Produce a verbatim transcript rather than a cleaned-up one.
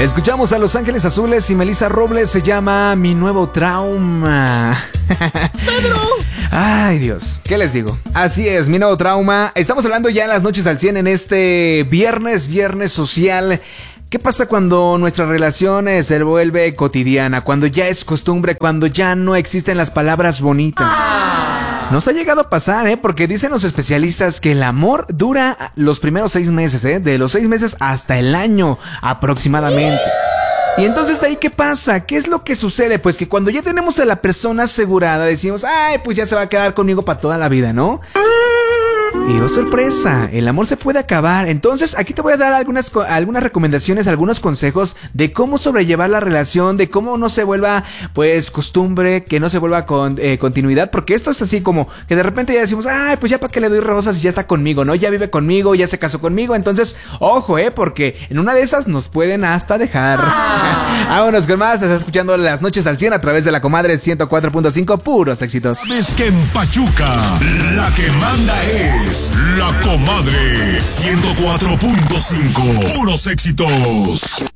Escuchamos a Los Ángeles Azules y Melissa Robles, se llama Mi Nuevo Trauma. ¡Pedro! Ay, Dios, ¿qué les digo? Así es, Mi Nuevo Trauma. Estamos hablando ya en las noches al cien en este viernes, viernes social. ¿Qué pasa cuando nuestra relación eh, se vuelve cotidiana? Cuando ya es costumbre, cuando ya no existen las palabras bonitas. Nos ha llegado a pasar, ¿eh? Porque dicen los especialistas que el amor dura los primeros seis meses, ¿eh? De los seis meses hasta el año aproximadamente. Y entonces ahí, ¿qué pasa? ¿Qué es lo que sucede? Pues que cuando ya tenemos a la persona asegurada, decimos, ay, pues ya se va a quedar conmigo para toda la vida, ¿no? Y oh, sorpresa, el amor se puede acabar. Entonces aquí te voy a dar algunas, algunas recomendaciones, algunos consejos de cómo sobrellevar la relación, de cómo no se vuelva pues costumbre, que no se vuelva con eh, continuidad, porque esto es así como que de repente ya decimos, ay, pues ya para qué le doy rosas y ya está conmigo, ¿no? Ya vive conmigo, ya se casó conmigo. Entonces, ojo, eh, porque en una de esas nos pueden hasta dejar. Ah. Vámonos con más, estás escuchando Las Noches al cien a través de La Comadre ciento cuatro punto cinco, puros éxitos. Sabes que en Pachuca la que manda es La Comadre ciento cuatro punto cinco, puros éxitos.